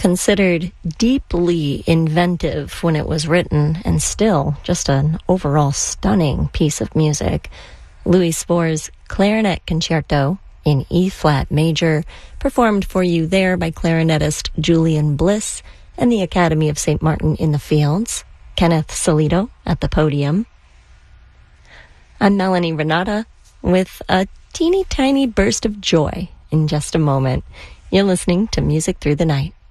considered deeply inventive when it was written, and still just an overall stunning piece of music. Louis Spohr's Clarinet Concerto in E-flat major, performed for you there by clarinetist Julian Bliss and the Academy of St. Martin in the Fields. Kenneth Solito at the podium. I'm Melanie Renata with a teeny tiny burst of joy in just a moment. You're listening to Music Through the Night.